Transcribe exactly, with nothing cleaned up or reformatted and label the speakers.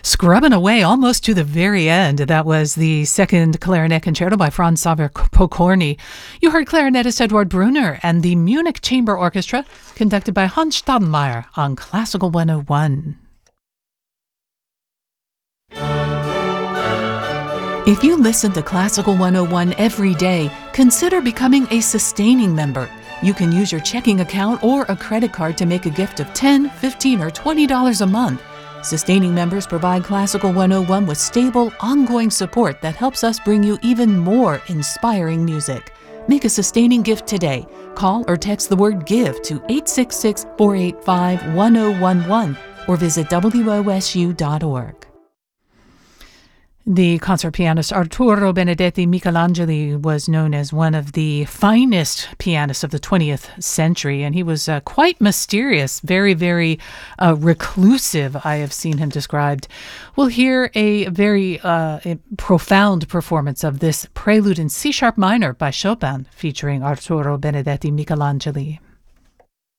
Speaker 1: Scrubbing away almost to the very end. That was the second clarinet concerto by Franz Xaver Pokorny. You heard clarinetist Eduard Brunner and the Munich Chamber Orchestra, conducted by Hans Stadelmeier on Classical one oh one. If you listen to Classical one oh one every day, consider becoming a sustaining member. You can use your checking account or a credit card to make a gift of ten dollars, fifteen dollars, or twenty dollars a month. Sustaining members provide Classical one oh one with stable, ongoing support that helps us bring you even more inspiring music. Make a sustaining gift today. Call or text the word GIVE to eight six six, four eight five, one oh one one or visit W O S U dot org. The concert pianist Arturo Benedetti Michelangeli was known as one of the finest pianists of the twentieth century, and he was uh, quite mysterious, very, very uh, reclusive, I have seen him described. We'll hear a very uh, a profound performance of this prelude in C-sharp minor by Chopin, featuring Arturo Benedetti Michelangeli.